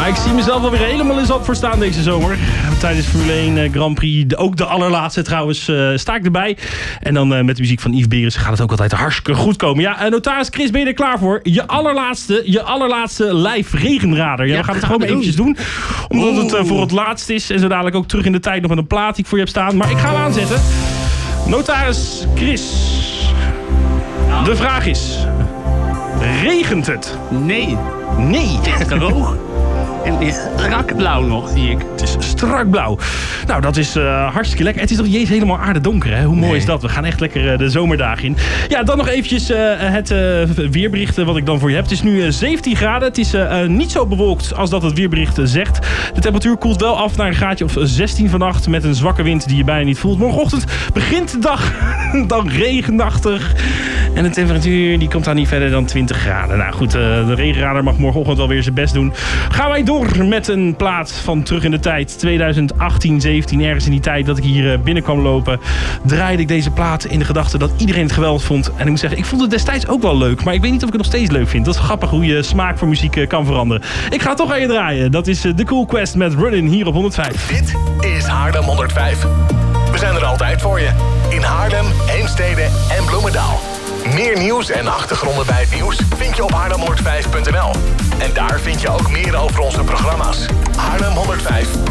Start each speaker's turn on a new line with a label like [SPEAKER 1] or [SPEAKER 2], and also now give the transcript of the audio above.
[SPEAKER 1] ik zie mezelf alweer helemaal in Zandvoort staan deze zomer. Tijdens Formule 1 Grand Prix. Ook de allerlaatste trouwens sta ik erbij. En dan met de muziek van Yves Berens gaat het ook altijd hartstikke goed komen. Ja, notaris Chris, ben je er klaar voor? Je allerlaatste live regenrader. Ja, we gaan het gewoon eventjes doen. Omdat het voor het laatst is. En zo dadelijk ook terug in de tijd nog met een plaat die ik voor je heb staan. Maar ik ga hem aanzetten. Notaris Chris. De vraag is... regent het?
[SPEAKER 2] Nee.
[SPEAKER 1] Nee.
[SPEAKER 2] Droog. En strak blauw nog, zie ik.
[SPEAKER 1] Het is strak blauw. Nou, dat is hartstikke lekker. Het is toch jezus helemaal aardedonker, hè? Hoe mooi is dat? We gaan echt lekker de zomerdagen in. Ja, dan nog eventjes het weerbericht wat ik dan voor je heb. Het is nu 17 graden. Het is niet zo bewolkt als dat het weerbericht zegt. De temperatuur koelt wel af naar een graadje of 16 vannacht... met een zwakke wind die je bijna niet voelt. Morgenochtend begint de dag dan regenachtig. En de temperatuur die komt dan niet verder dan 20 graden. Nou goed, de regenradar mag morgenochtend wel weer zijn best doen. Gaan wij door met een plaat van terug in de tijd. 2018, 17, ergens in die tijd dat ik hier binnen kwam lopen... draaide ik deze plaat in de gedachte dat iedereen het geweldig vond. En ik moet zeggen, ik vond het destijds ook wel leuk. Maar ik weet niet of ik het nog steeds leuk vind. Dat is grappig hoe je smaak voor muziek kan veranderen. Ik ga het toch aan je draaien. Dat is The Cool Quest met Runnin' hier op 105.
[SPEAKER 3] Dit is Haarlem 105. We zijn er altijd voor je. In Haarlem, Heemstede en Bloemendaal. Meer nieuws en achtergronden bij het nieuws vind je op haarlem105.nl. En daar vind je ook meer over onze programma's. Haarlem 105.